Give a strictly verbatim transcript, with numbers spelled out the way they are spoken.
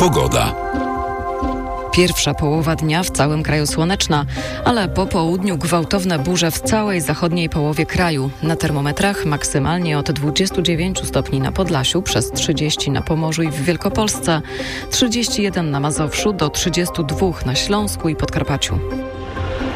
Pogoda. Pierwsza połowa dnia w całym kraju słoneczna, ale po południu gwałtowne burze w całej zachodniej połowie kraju. Na termometrach maksymalnie od dwudziestu dziewięciu stopni na Podlasiu, przez trzydzieści na Pomorzu i w Wielkopolsce, trzydzieści jeden na Mazowszu, do trzydziestu dwóch na Śląsku i Podkarpaciu.